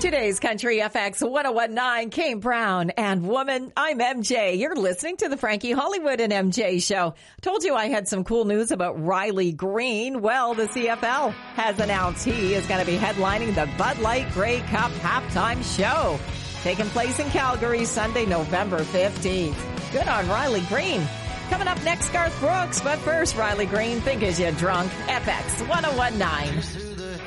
Today's Country FX 1019, Kane Brown and Woman. I'm MJ. You're listening to the Frankie Hollywood and MJ show. Told you I had some cool news about Riley Green. Well, the CFL has announced he is going to be headlining the Bud Light Grey Cup halftime show, taking place in Calgary Sunday, November 15th. Good on Riley Green. Coming up next, Garth Brooks. But first, Riley Green, Think Is Ya Drunk? FX 1019.